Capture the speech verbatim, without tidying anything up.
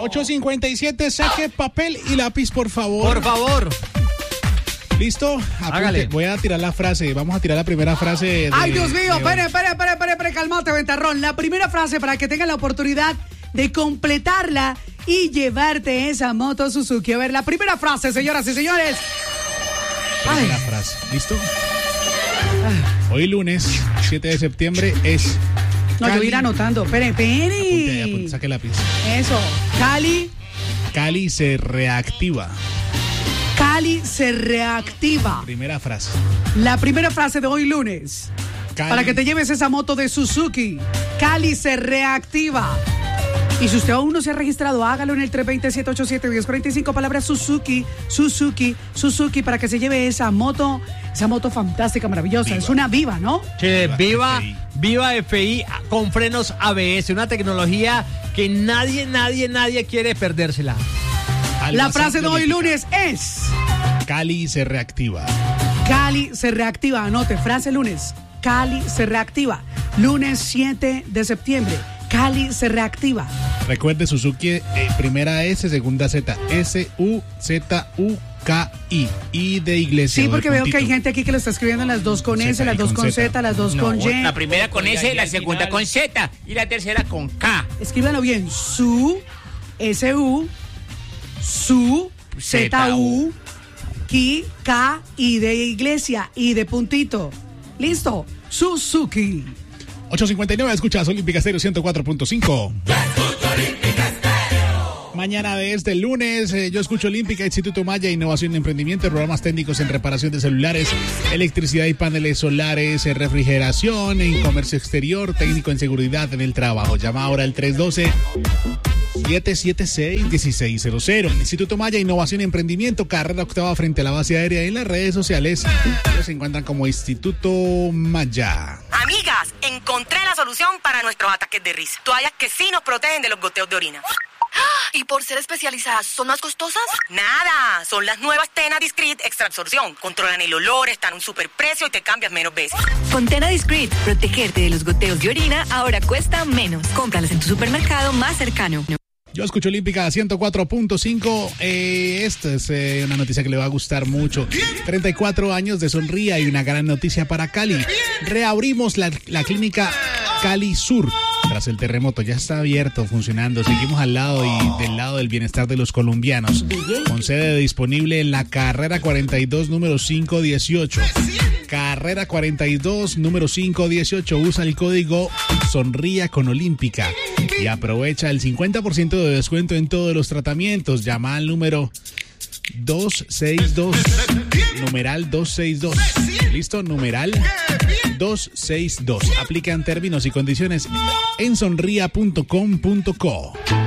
ocho cincuenta y siete, saque papel y lápiz, por favor. Por favor. ¿Listo? Hágale. Voy a tirar la frase. Vamos a tirar la primera frase. De, Ay, Dios mío, de... espere, espere, espere, espere, espere, calmate, ventarrón. La primera frase para que tengan la oportunidad de completarla y llevarte esa moto Suzuki. A ver, la primera frase, señoras y señores. Primera Ay. frase. ¿Listo? Ah. Hoy lunes, siete de septiembre, es... No, Cali. Yo voy a ir anotando. Espere, espere. Apunte, apunte, saque el lápiz. Eso. Cali. Cali se reactiva. Cali se reactiva. Primera frase. La primera frase de hoy lunes. Cali. Para que te lleves esa moto de Suzuki. Cali se reactiva. Y si usted aún no se ha registrado, hágalo en el tres dos cero, siete ocho siete, uno cero cuatro cinco. Palabra Suzuki, Suzuki, Suzuki, para que se lleve esa moto, esa moto fantástica, maravillosa. Viva. Es una Viva, ¿no? Che, Viva, Viva F I con frenos A B S, una tecnología que nadie, nadie, nadie quiere perdérsela. La frase de hoy lunes es... Cali se reactiva. Cali se reactiva. Anote, frase lunes. Cali se reactiva. Lunes siete de septiembre. Cali se reactiva. Recuerde, Suzuki, eh, primera S, segunda Z. S U Z U K I. I de iglesia. Sí, porque veo que hay gente aquí que lo está escribiendo en las dos con S, las dos con Z, las dos con Y. La primera con S, la segunda con Z y la tercera con K. Escríbanlo bien. Su, S U, Su, Z U, Ki, K, I de iglesia, I de puntito. Listo. Suzuki. ocho cincuenta y nueve, escuchas Olímpica Estéreo ciento cuatro punto cinco. Mañana de este lunes, eh, yo escucho Olímpica, Instituto Maya, Innovación y Emprendimiento, programas técnicos en reparación de celulares, electricidad y paneles solares, en refrigeración, en comercio exterior, técnico en seguridad en el trabajo. Llama ahora al tres uno dos, siete siete seis, uno seis cero cero. Instituto Maya, Innovación y Emprendimiento, carrera octava frente a la base aérea. En las redes sociales ellos se encuentran como Instituto Maya. Amigas, encontré la solución para nuestros ataques de risa. Toallas que sí nos protegen de los goteos de orina. ¿Y por ser especializadas, son más costosas? Nada, son las nuevas Tena Discreet Extra Absorción. Controlan el olor, están a un superprecio y te cambias menos veces. Con Tena Discreet, protegerte de los goteos de orina ahora cuesta menos. Cómpralas en tu supermercado más cercano. Yo escucho Olímpica ciento cuatro punto cinco. Eh, esta es eh, una noticia que le va a gustar mucho. treinta y cuatro años de Sonría y una gran noticia para Cali. Reabrimos la, la clínica Cali Sur. Tras el terremoto, ya está abierto, funcionando. Seguimos al lado y del lado del bienestar de los colombianos. Con sede disponible en la carrera cuarenta y dos, número quinientos dieciocho. Carrera cuarenta y dos, número quinientos dieciocho. Usa el código Sonría con Olímpica y aprovecha el cincuenta por ciento de descuento en todos los tratamientos. Llama al número doscientos sesenta y dos, numeral doscientos sesenta y dos. ¿Listo? Numeral doscientos sesenta y dos. Aplican términos y condiciones en sonría punto com punto co.